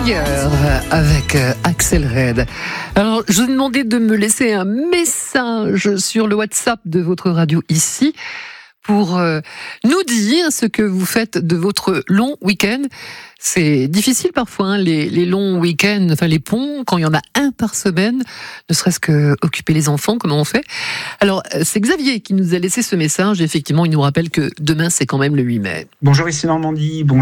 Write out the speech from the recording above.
Ailleurs avec Axel Red. Alors, je vous ai demandé de me laisser un message sur le WhatsApp de votre radio ici pour nous dire ce que vous faites de votre long week-end. C'est difficile parfois, hein, les longs week-ends, enfin les ponts, quand il y en a un par semaine, ne serait-ce que occuper les enfants, comment on fait? Alors, c'est Xavier qui nous a laissé ce message. Effectivement, il nous rappelle que demain, c'est quand même le 8 mai. Bonjour, ici Normandie. Bonjour.